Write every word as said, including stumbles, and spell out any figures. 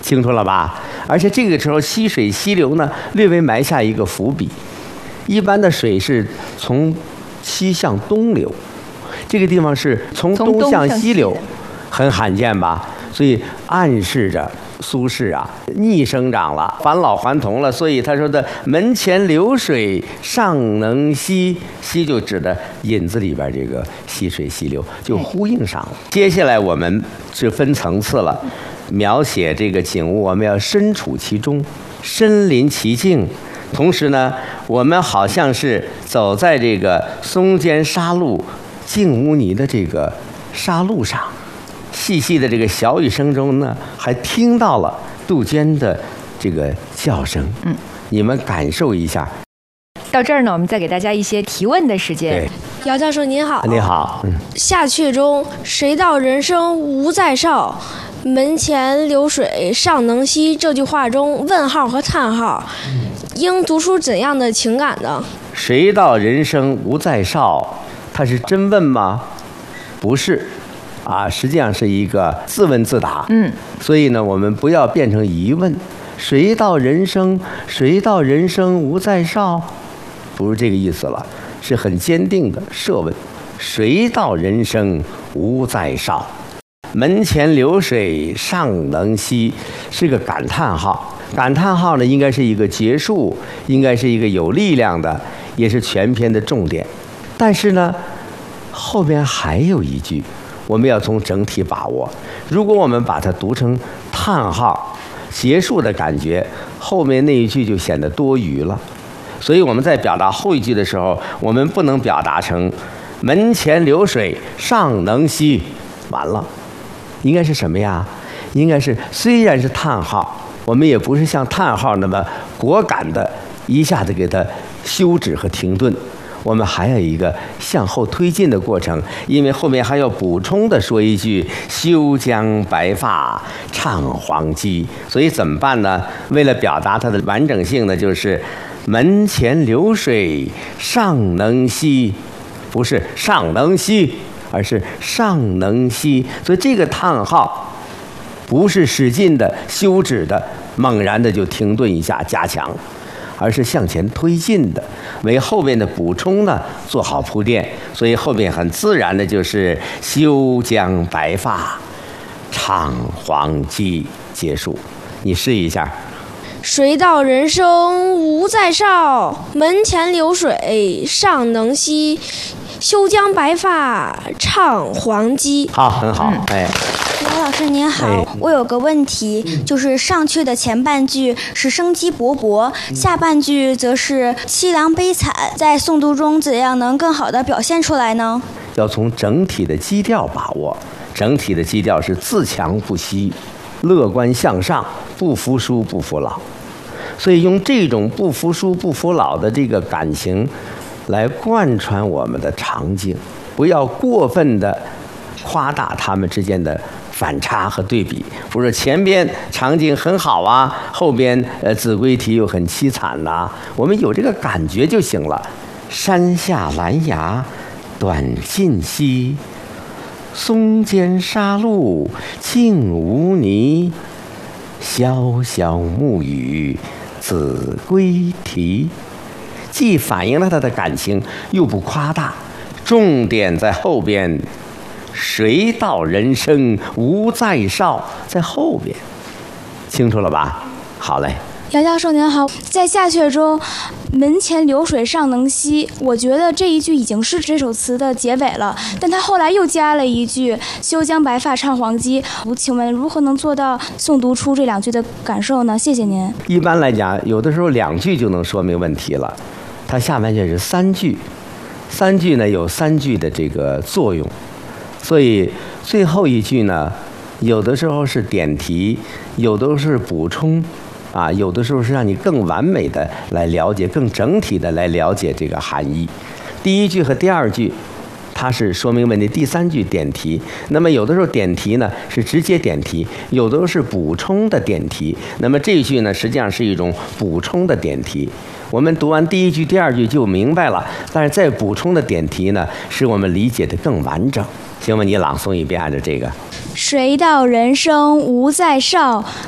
清楚了吧？而且这个时候溪水溪流呢，略微埋下一个伏笔。一般的水是从西向东流，这个地方是从东向西流，很罕见吧？所以暗示着苏轼啊逆生长了，返老还童了。所以他说的“门前流水尚能西”，西就指的引子里边这个溪水溪流，就呼应上了。接下来我们是分层次了，描写这个景物，我们要身处其中，身临其境。同时呢，我们好像是走在这个松间沙路净污泥的这个沙路上，细细的这个小雨声中呢，还听到了杜鹃的这个叫声。嗯，你们感受一下。 到这儿呢，我们再给大家一些提问的时间。 对， 姚教授您好。 你好。嗯， 下阕中“谁道人生无再少，门前流水尚能西”这句话中，问号和叹号，应读出怎样的情感呢？ 谁道人生无再少，他是真问吗？不是，啊，实际上是一个自问自答。嗯，所以呢，我们不要变成疑问。谁道人生，谁道人生无再少？不是这个意思了，是很坚定的设问。谁道人生无再少？门前流水尚能西，是个感叹号。感叹号呢，应该是一个结束，应该是一个有力量的，也是全篇的重点。但是呢，后边还有一句，我们要从整体把握。如果我们把它读成叹号，结束的感觉，后面那一句就显得多余了。所以我们在表达后一句的时候，我们不能表达成“门前流水尚能西”，完了，应该是什么呀？应该是虽然是叹号，我们也不是像叹号那么果敢的一下子给它休止和停顿，我们还有一个向后推进的过程，因为后面还要补充的说一句“休将白发唱黄鸡”。所以怎么办呢？为了表达它的完整性呢，就是门前流水尚能西，不是尚能西，而是尚能西。所以这个叹号不是使劲的休止的猛然的就停顿一下加强，而是向前推进的，为后面的补充呢做好铺垫。所以后面很自然的就是休将白发唱黄鸡结束。你试一下。 谁道人生无再少，门前流水尚能西，休将白发唱黄鸡。 好，很好。嗯、哎， 姚老师您好， 哎、 我有个问题，就是上阕的前半句是生机勃勃，嗯、下半句则是凄凉悲惨，在诵读中怎样能更好地表现出来呢？ 要从整体的基调把握，整体的基调是自强不息，乐观向上，不服输不服老。所以用这种不服输不服老的这个感情来贯穿我们的场景，不要过分的夸大他们之间的反差和对比。不是前边场景很好啊，后边呃子规题又很凄惨呐、啊，我们有这个感觉就行了。山下兰芽短尽稀，松间沙路净无泥，潇潇暮雨子规题，既反映了他的感情，又不夸大，重点在后边。谁道人生无再少，在后边，清楚了吧？好嘞。 姚教授您好，在下阕中“门前流水尚能西”，我觉得这一句已经是这首词的结尾了，但他后来又加了一句“休将白发唱黄鸡”。我请问如何能做到诵读出这两句的感受呢？谢谢您。 一般来讲，有的时候两句就能说明问题了，它下半句是三句，三句呢有三句的这个作用，所以最后一句呢，有的时候是点题，有的是补充。啊，有的时候是让你更完美的来了解，更整体的来了解这个含义。第一句和第二句，它是说明问题；第三句点题。那么有的时候点题呢是直接点题，有的时候是补充的点题。那么这一句呢，实际上是一种补充的点题。我们读完第一句、第二句就明白了，但是再补充的点题呢，使我们理解的更完整。请问你朗诵一遍，按照这个。 谁道人生无再少，